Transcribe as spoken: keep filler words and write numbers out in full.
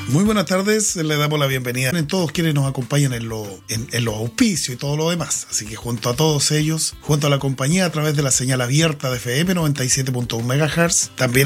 Muy buenas tardes, le damos la bienvenida a todos quienes nos acompañan en, lo, en, en los auspicios y todo lo demás. Así que junto a todos ellos, junto a la compañía a través de la señal abierta de F M noventa y siete punto uno megahertz, también